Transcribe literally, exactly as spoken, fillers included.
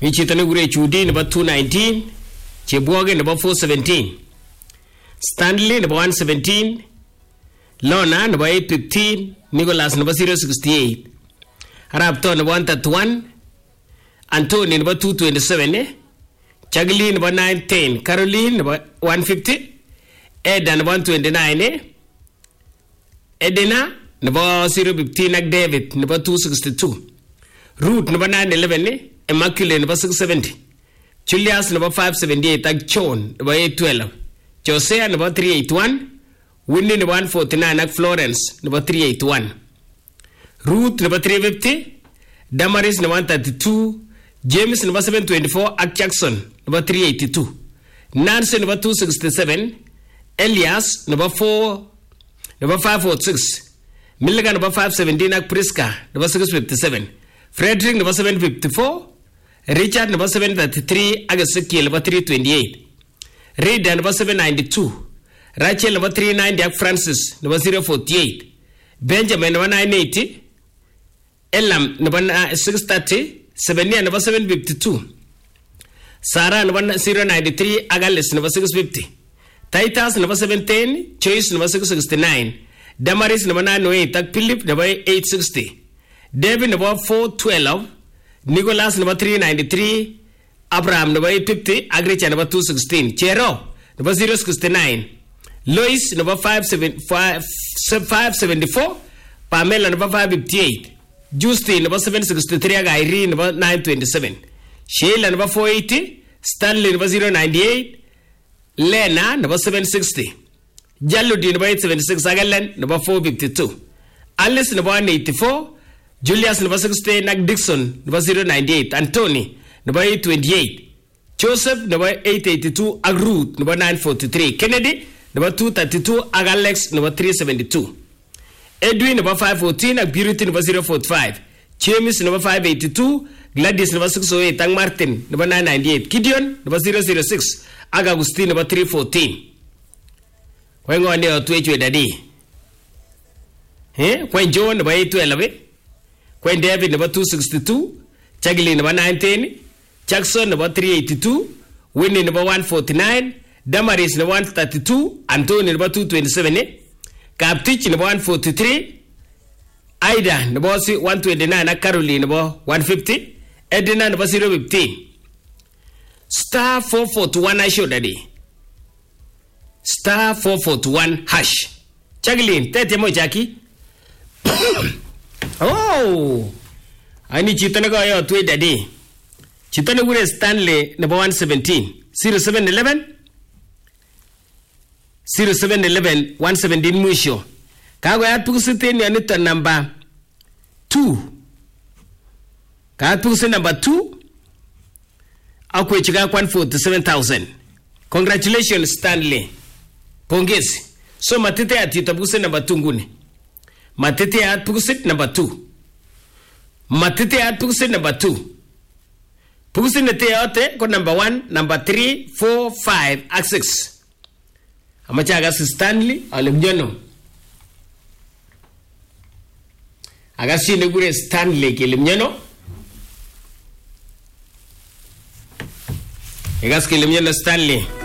Mi chito nekure Judy nebo two nineteen, Chebwoge nebo four seventeen, Stanley nebo one seventeen, Lona nebo eight fifteen, Nicholas nebo zero sixty-eight, Arapto nebo one thirty-one, Anthony nebo two twenty-seven, eh? Chagli nebo nine ten, Caroline nebo one fifty, Eda nebo one twenty-nine, eh? Edina nebo zero fifteen ak David nebo two sixty-two, Ruth nebo nine eleven, eh? Immaculate nebo six seventy, Julius nebo five seventy-eight ak John nebo eight twelve, Josea nebo three eighty-one, Winnie nebo one forty-nine ak Florence nebo three eighty-one, Ruth nebo three fifty, Damaris nebo one thirty-two, James nebo seven twenty-four ak Jackson nebo three eighty-two, Nancy nebo two sixty-seven, Elias nebo four nebo five forty-six, Milligan nebo five seventeen ak Priska nebo six fifty-seven, Frederick nebo seven fifty-four, Richard nebo seven thirty-three ak Ezekiel nebo three twenty-eight, Raider nebo seven ninety-two, Rachel nebo three ninety ak Francis nebo zero forty-eight, Benjamin nebo nine eighty, Elam nebo six thirty, Sebenia nebo seven fifty-two, Sarah nebo zero ninety-three ak Alice nebo six fifty, Titus nebo seven ten, Joyce nebo six sixty-nine, Damaris nebo nine oh eight ak Philip nebo eight sixty, David nebo four twelve, Nicholas nebo three ninety-three, Abraham nebo eight fifty ak Richard nebo two sixteen, Chero nebo zero sixty-nine, Lois nebo five seventy-four, Pamela nebo five fifty-eight, Justin nebo seven sixty-three ak Irene nebo nine twenty-seven, Sheila nebo four eighty, Stanley nebo zero ninety-eight, Lena nebo seven sixty, Jaludi nebo eight seventy-six ak Ellen nebo four fifty-two, Alice nebo one eighty-four, Julius nebo sixty ak Dixon nebo zero ninety-eight, Anthony nebo eight twenty-eight, Joseph nebo eight eighty-two ak Ruth nebo nine forty-three, Kennedy nebo two thirty-two ak Alex nebo three seventy-two, Edwin nebo five fourteen ak Purity nebo zero forty-five, James nebo five eighty-two, Gladys nebo six oh eight ak Martin nebo nine ninety-eight, Gideon nebo zero zero six ak Agustin nebo three fourteen. Kwa ngo ndio tuwechwe dadi. Eh? Kwa John nebo eight twelve, kwa David nebo two sixty-two, Chagli nebo nine ten, Jackson nebo three eighty-two, Winnie nebo one forty-nine, Damaris nebo one thirty-two, Anthony nebo two twenty-seven, eh? Kaptich nebo one forty-three, Aida nebo one twenty-nine ak Caroline nebo one fifty, Edina nebo zero fifteen, star four forty-one hash daddy, star four forty-one hash. Chaglin tete mo jaki. Oh, ani chitana ko ayo tu daddy, chitana gure Stanley nebo one seventeen, zero seven eleven, zero seven eleven one seventeen mwisho. Kago ya tukusiteni anita number two. Kago tukuse number two. Akwe chika one forty-seven thousand. Congratulations Stanley. Pongezi. So matete ya tita tukuse number two nguni. Matete ya tukuse number two. Matete ya tukuse number two. Tukuse nete ya ote kwa number one, number three, four, five, and six. Amachaga si Stanley alimjono. Agasi negure Stanley kilimjono. Egas kilimjono Stanley.